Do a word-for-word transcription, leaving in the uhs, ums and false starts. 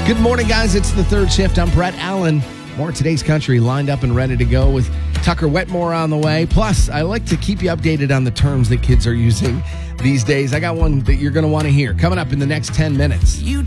Good morning, guys. It's the third shift. I'm Brett Allen. More Today's Country lined up and ready to go with Tucker Wetmore on the way. Plus, I like to keep you updated on the terms that kids are using these days. I got one that you're going to want to hear coming up in the next ten minutes. You